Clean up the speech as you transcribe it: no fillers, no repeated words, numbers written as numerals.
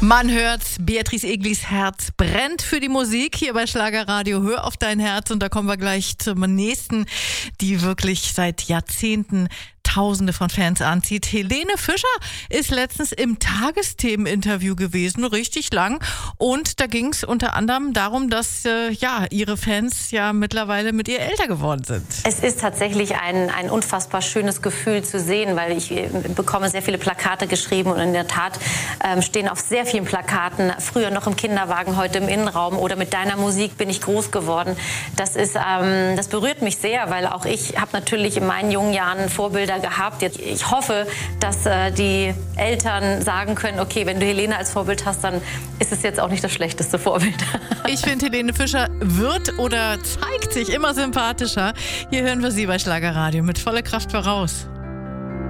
Man hört, Beatrice Eglis Herz brennt für die Musik hier bei Schlagerradio. Hör auf dein Herz, und da kommen wir gleich zum nächsten, die wirklich seit Jahrzehnten Tausende von Fans anzieht. Helene Fischer ist letztens im Tagesthemen-Interview gewesen, richtig lang. Und da ging es unter anderem darum, dass ihre Fans ja mittlerweile mit ihr älter geworden sind. Es ist tatsächlich ein unfassbar schönes Gefühl zu sehen, weil ich bekomme sehr viele Plakate geschrieben und in der Tat stehen auf sehr vielen Plakaten, früher noch im Kinderwagen, heute im Innenraum oder mit deiner Musik bin ich groß geworden. Das berührt mich sehr, weil auch ich habe natürlich in meinen jungen Jahren Vorbilder gehabt. Ich hoffe, dass die Eltern sagen können, okay, wenn du Helene als Vorbild hast, dann ist es jetzt auch nicht das schlechteste Vorbild. Ich finde, Helene Fischer wird oder zeigt sich immer sympathischer. Hier hören wir sie bei Schlagerradio mit voller Kraft voraus.